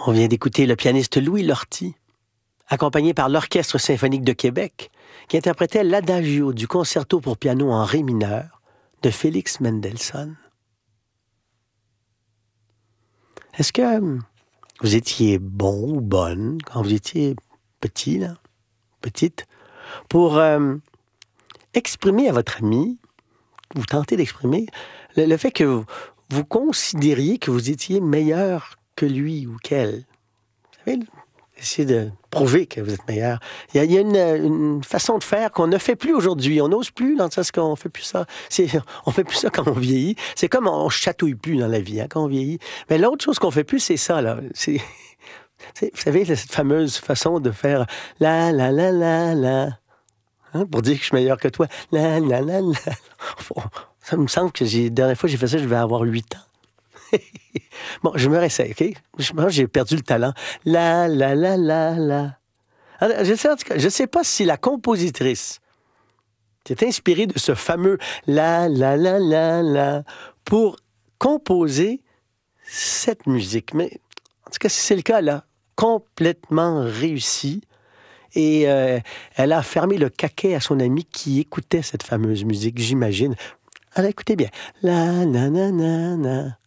On vient d'écouter le pianiste Louis Lortie, accompagné par l'Orchestre symphonique de Québec, qui interprétait l'Adagio du concerto pour piano en ré mineur de Félix Mendelssohn. Est-ce que vous étiez bon ou bonne quand vous étiez petit, là, petite, pour exprimer à votre ami, vous tentez d'exprimer, le fait que vous considériez que vous étiez meilleur que lui ou qu'elle? Vous savez, essayer de prouver que vous êtes meilleur. Il y a une façon de faire qu'on ne fait plus aujourd'hui. On n'ose plus dans le sens qu'on ne fait plus ça. On ne fait plus ça quand on vieillit. C'est comme on ne chatouille plus dans la vie quand on vieillit. Mais l'autre chose qu'on ne fait plus, c'est ça. Là. Vous savez, cette fameuse façon de faire la la la la la. Hein, pour dire que je suis meilleur que toi. La la la la. Ça me semble que la dernière fois que j'ai fait ça, je vais avoir 8 ans. Bon, je me réessaye, OK? Je pense que j'ai perdu le talent. La, la, la, la, la. Alors, je ne sais pas si la compositrice s'est inspirée de ce fameux la, la, la, la, la pour composer cette musique. Mais en tout cas, si c'est le cas, elle a complètement réussi. Et elle a fermé le caquet à son ami qui écoutait cette fameuse musique, j'imagine. Alors, écoutez bien. La, na, na, na, na.